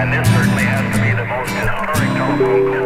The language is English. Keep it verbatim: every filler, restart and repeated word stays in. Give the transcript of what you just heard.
And this certainly has to be the most historic telephone call.